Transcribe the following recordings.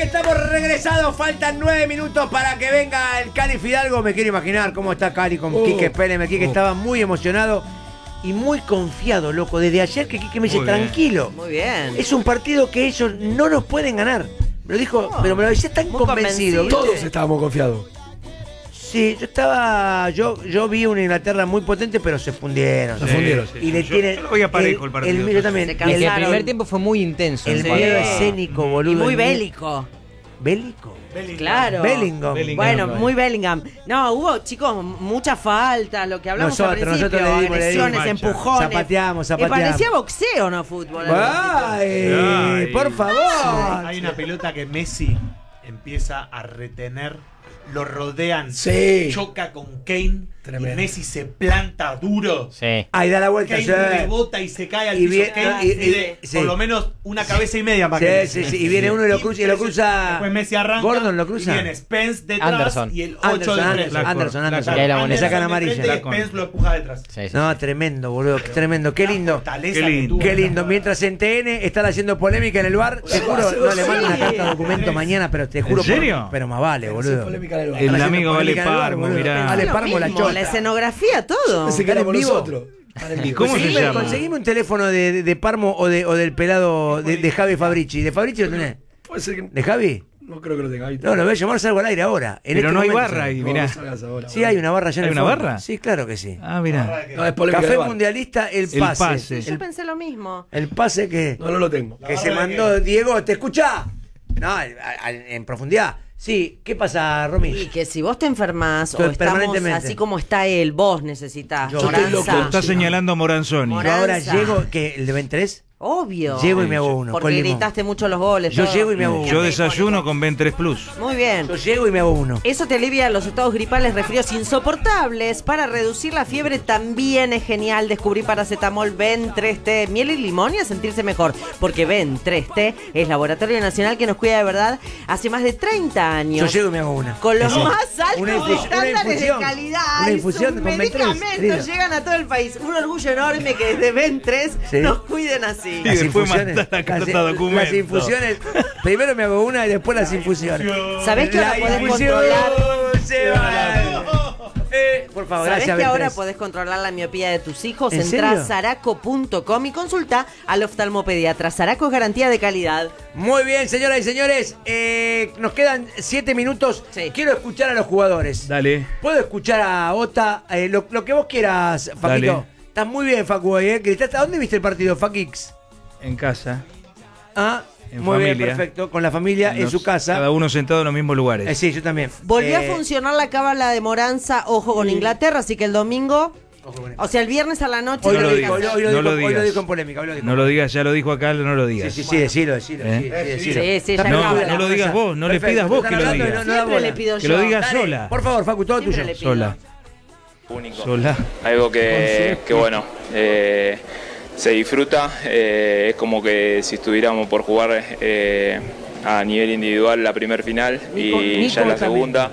que estamos regresados. Faltan 9 minutos para que venga el Cali Fidalgo. Me quiero imaginar cómo está Cali con Quique Pérez. Quique estaba muy emocionado y muy confiado, loco. Desde ayer que Quique me dice, tranquilo. Muy bien. Es un partido que ellos no nos pueden ganar. Me lo dijo, pero me lo decía tan convencido. Todos estábamos confiados. Sí, yo vi una Inglaterra muy potente, pero se fundieron. Se fundieron. Y le tiene. Yo lo veía parejo el partido. Yo también. Se Y el cansaron. primer tiempo fue muy intenso. El miedo escénico, boludo. Y muy el miedo- bélico. ¿Bélico? Claro. Bellingham. Bueno, muy Bellingham. No, hubo, chicos, muchas faltas, lo que hablamos al principio. Nosotros le dimos agresiones, empujones. Zapateamos. Que parecía boxeo, no fútbol. ¡Ay! ¡Por favor! Hay una pelota que Messi empieza a retener, lo rodean, Sí. choca con Kane, Tremendo. y Messi se planta duro. Sí. Ahí da la vuelta. Kane Sí. rebota y se cae al Y piso. viene- Kane y- mide sí. por lo menos una cabeza y media para que Sí. Y viene uno y lo cruza. Después Messi arranca. Gordon lo cruza. Y viene Spence detrás Anderson. y el 8 de frente. Anderson. Y ahí la Le molesta. sacan de amarilla. frente y Spence lo empuja detrás. Sí, sí. No, tremendo, boludo. Tremendo. Qué lindo. Fortaleza Qué que lindo. tuvo Qué esta lindo. jugada. Mientras en TN están haciendo polémica en el bar, te juro, no le mando una carta de documento mañana, pero te juro. ¿En serio? Pero más vale, boludo. Polémica en el bar. El Están haciendo amigo polémica Vale en el bar, Parmo, boludo. mirá. Vale Lo Parmo, la mismo, chota. la escenografía, todo. Pensé que ¿Están en éramos vivo? nosotros. Están en vivo. ¿Cómo se llama? Conseguime un teléfono de Parmo o del pelado de Javi Fabrici. ¿De Fabrici lo tenés? Puede ser que. ¿De Javi? No creo que lo tenga ahí. No, lo voy a llamar, salgo al aire ahora. En Pero este no hay momento barra salgo. ahí, No, mirá. no salgas ahora. Sí, hay una barra allá en ¿Hay el una fondo. barra? Sí, claro que sí. Ah, mirá. No, es polémica Café del bar. Mundialista, el El pase. pase. Yo pensé lo mismo. El pase que No lo tengo. se mandó Diego. ¿Te escucha? No, en profundidad. Sí, ¿qué pasa, Romy? Y que si vos te enfermas o Pero estamos permanentemente. así como está él, vos necesitas Yo estoy loco. Moranza. Está señalando a Moranzoni. Mora- Yo ahora Moranza. llego, que el de 23, Obvio. llego y me hago uno. Porque con limón. gritaste mucho los goles. Yo todo. llego y me hago uno. Yo desayuno con Ben3 Plus. Muy bien. Yo llego y me hago uno. Eso te alivia los estados gripales, resfríos insoportables. Para reducir la fiebre también es genial descubrir paracetamol Ben3T, miel y limón y a sentirse mejor. Porque Ben3T es Laboratorio Nacional que nos cuida de verdad hace más de 30 Yo años. llego y me hago una. Con los Sí. más altos Una estándares infusión. de calidad. Una y infusión sus con Ben3. medicamentos llegan a todo el país. Un orgullo enorme que desde Ben3 Sí. nos cuiden así. Y después mandar la carta documento. Las infusiones. Primero me hago una y después las infusiones. ¿Sabés que ahora La podés infusión controlar? se va. Por favor, ¿Sabés gracias, que ahora Ben3. podés controlar la miopía de tus hijos? ¿En Entrá a serio? zaraco.com y consulta al oftalmopediatra. Zaraco es garantía de calidad. Muy bien, señoras y señores. Nos quedan 7 minutos. Sí. Quiero escuchar a los jugadores. Dale. ¿Puedo escuchar a Ota? Lo que vos quieras, Faquito. Dale. Estás muy bien, Facu, hoy, ¿eh? Gritaste. ¿A dónde viste el partido, Faquix? En casa. Ah, En muy bien, familia. perfecto. Con la familia en Los- su casa. Cada uno sentado en los mismos lugares. Sí, yo también. Volvió a funcionar la cábala de Moranza, ojo con Inglaterra, así que el domingo, Ojo con o sea, el viernes a la noche. Hoy No lo lo dijo, digas. hoy lo No dijo, lo hoy lo digas. dijo en polémica. Hoy lo dijo. No lo digas, ya lo dijo acá, no lo Sí, digas. sí, decilo. Sí, sí, ya No, cábala. no lo digas vos, no le pidas vos que lo Están hablando y digas. no da Siempre bola. le pido Que yo. lo digas Dale, sola. Por favor, Facu, todo Siempre tuyo. le pido. Sola. Único. Sola. Algo que bueno, se disfruta. Es como que si estuviéramos por jugar a nivel individual la primer final y ya en la segunda.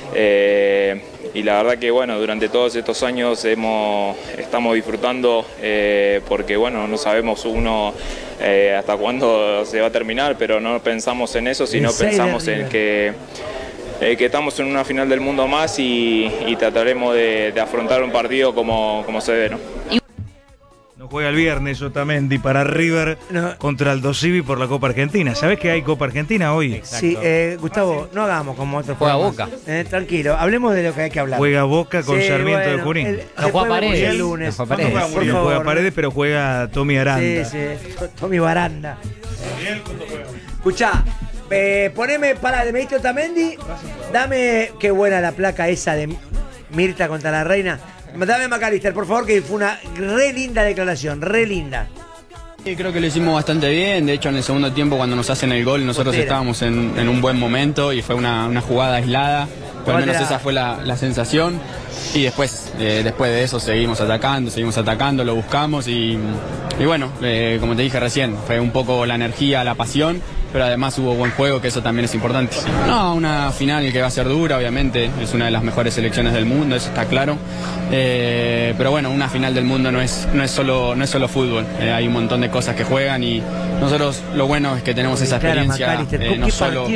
Y la verdad que bueno, durante todos estos años estamos disfrutando porque bueno, no sabemos uno hasta cuándo se va a terminar, pero no pensamos en eso, sino El seis de pensamos en River. que estamos en una final del mundo más y trataremos de afrontar un partido como se debe, ¿no? No juega el viernes Otamendi para River No. contra Aldo Civi por la Copa Argentina. ¿Sabés que hay Copa Argentina hoy? Sí, Gustavo, no hagamos como otros Juega programas. Boca. Tranquilo, hablemos de lo que hay que hablar. Juega Boca con Sí, Sarmiento de bueno, Junín. el- No después juega vemos Paredes. el lunes. No juega Paredes. Por No favor. juega Paredes, pero juega Tommy Aranda. Sí, Tommy Baranda. Escuchá, poneme para el ministro Tamendi. Dame, qué buena la placa esa de Mirta contra la reina. Dame McAllister, por favor, que fue una re linda declaración, re linda. Sí, creo que lo hicimos bastante bien. De hecho, en el segundo tiempo, cuando nos hacen el gol, nosotros Botera. estábamos en un buen momento y fue una jugada aislada. Por lo menos Botera. esa fue la sensación. Y después de eso seguimos atacando, lo buscamos y bueno, como te dije recién, fue un poco la energía, la pasión, pero además hubo buen juego, que eso también es importante. No, una final que va a ser dura, obviamente, es una de las mejores selecciones del mundo, eso está claro. Pero bueno, una final del mundo no es solo fútbol, hay un montón de cosas que juegan y nosotros lo bueno es que tenemos esa Clara experiencia, McAllister, ¿con no qué solo partido